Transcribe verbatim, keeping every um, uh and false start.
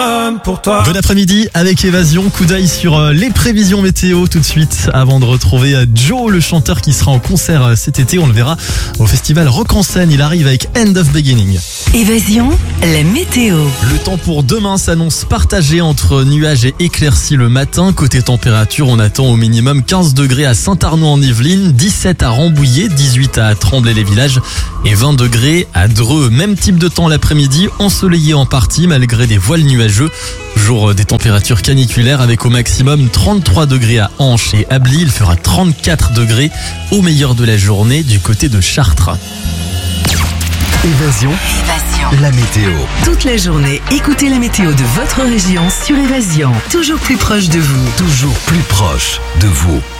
Pour toi. Bon après-midi avec Évasion, coup d'œil sur euh, les prévisions météo tout de suite avant de retrouver euh, Joe, le chanteur qui sera en concert euh, cet été. On le verra au festival Rock en Seine. Il arrive avec End of Beginning. Évasion, la météo. Le temps pour demain s'annonce partagé entre nuages et éclaircies le matin. Côté température, on attend au minimum quinze degrés à Saint-Arnaud en Yvelines, dix-sept à Rambouillet, dix-huit à Tremblay-les-Villages et vingt degrés à Dreux. Même type de temps l'après-midi, ensoleillé en partie malgré des voiles nuageux. Jour des températures caniculaires avec au maximum trente-trois degrés à Hanche et Ably. Il fera trente-quatre degrés au meilleur de la journée du côté de Chartres. Évasion, Évasion. la météo. Toute la journée, écoutez la météo de votre région sur Évasion. Toujours plus proche de vous. Toujours plus proche de vous.